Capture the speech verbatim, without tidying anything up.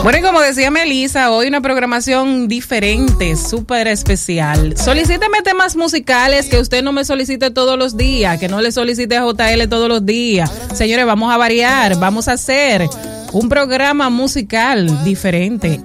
Bueno, y como decía Melissa, hoy una programación diferente, súper especial. Solicíteme temas musicales que usted no me solicite todos los días, que no le solicite a J L todos los días. Señores, vamos a variar, vamos a hacer un programa musical diferente